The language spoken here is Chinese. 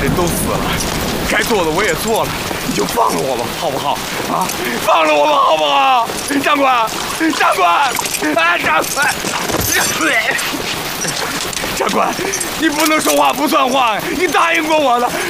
人都死了，该做的我也做了，你就放了我吧，好不好？啊，放了我吧，好不好？长官，长官，啊，长官，长官，你不能说话不算话，你答应过我的。